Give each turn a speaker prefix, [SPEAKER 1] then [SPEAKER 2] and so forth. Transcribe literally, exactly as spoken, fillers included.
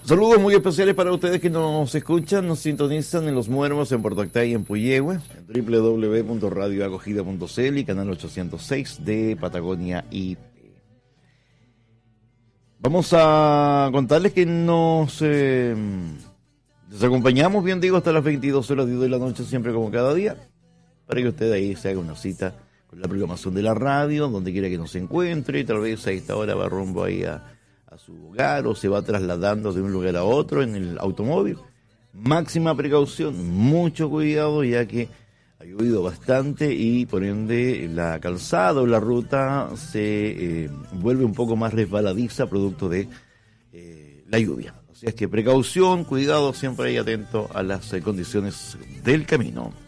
[SPEAKER 1] Saludos muy especiales para ustedes que nos escuchan, nos sintonizan en Los Muermos, en Puerto Octay y en Puyehue, en doble u doble u doble u punto radio acogida punto c l y canal ochocientos seis de Patagonia I P. Vamos a contarles que nos, eh, nos acompañamos, bien digo, hasta las veintidós horas de la noche, siempre como cada día, para que usted ahí se haga una cita con la programación de la radio, donde quiera que nos encuentre, y tal vez a esta hora va rumbo ahí a a su hogar o se va trasladando de un lugar a otro en el automóvil. Máxima precaución, mucho cuidado, ya que ha llovido bastante y por ende la calzada o la ruta se eh, vuelve un poco más resbaladiza producto de eh, la lluvia. Así es que precaución, cuidado, siempre ahí atento a las eh, condiciones del camino.